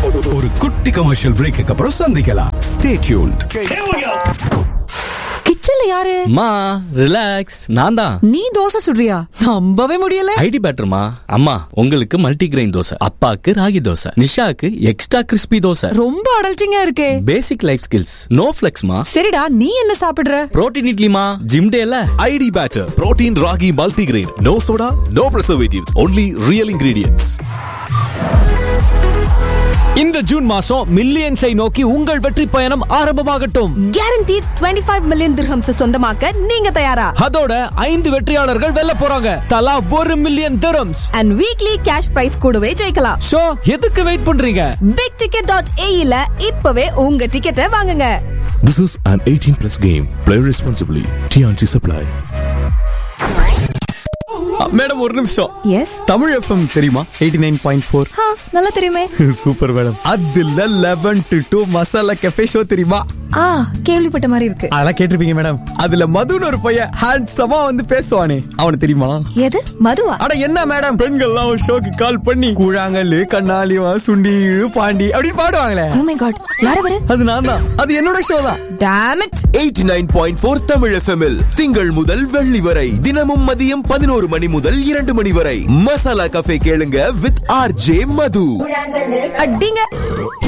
ஒரு குட்டி commercial brake அப்புறம் சந்திக்கலாம். Stay tuned. கிச்சன்ல யாரு? மா ரிலாக்ஸ், நான் தான். நீ தோசை சுடுறியா? நம்பவே முடியல. ஐடி பேட்டர்மா. அம்மா உங்களுக்கு மல்டி கிரெயின் தோசை, அப்பாக்கு ராகி தோசை, நிஷாக்கு எக்ஸ்ட்ரா கிறிஸ்பி தோசை. ரொம்ப அடல்ச்சிங்கா இருக்கே. பேசிக் லைஃப் ஸ்கில்ஸ், நோ ஃபிளெக்ஸ்மா. சரிடா, நீ என்ன சாப்பிடுற? புரோட்டீன் இட்லிமா, ஜிம் டேல. ID batter protein ragi multi grain, no soda, no preservatives, only real ingredients. இந்த ஜூன் மாசம் மில்லியன்ஸை நோக்கி உங்கள் வெற்றி பயணம் ஆரம்பமாகட்டும். Guaranteed 25 மில்லியன் திர்ஹம்ஸ் சொந்தமாக்க நீங்க தயாரா? அதோட 5 வெற்றியாளர்கள் வெல்ல போறாங்க. தலா 1 million dirhams and weekly cash prize கூடவே ஜெயிக்கலாம். சோ எதுக்கு வெயிட் பண்றீங்க? bigticket.ae ல இப்பவே உங்க டிக்கெட்டை வாங்குங்க. This is an 18+ game. Play responsibly. TNC Supply. Madam ஒரு நிமிஷம். எஸ். தமிழ் எஃப்எம் தெரியுமா? 89.4. நல்லா தெரியுமே. Super madam. அதுல 11 to 2 மசாலா கஃபே ஷோ தெரியுமா? கேள்விப்பட்ட மாதிரி இருக்கு. அதெல்லாம் கேட்டிருப்பீங்க மேடம். அதுல மதுன்னு ஒரு பையன் ஹேண்ட்ஸமா வந்து பேசுவானே, அவனுக்கு தெரியுமா? எது மதுவா? அட என்ன மேடம், பெண்கள்லாம் ஒரு ஷோக்கு கால் பண்ணி கூழாங்கல்லு கண்ணாலிவா சுண்டி பாண்டி அப்படி பாடுவாங்களே. Oh my god, யார் அவரு? அது நான் தான். அது என்னோட ஷோ தான். Damn it. 89.4 தமிழ் எஃப்எம்மில் திங்கள் முதல் வெள்ளி வரை தினமும் மதியம் 11 மணி முதல் 2 மணி வரை மசாலா கஃபே கேளுங்க வித் RJ மது. அடிங்க.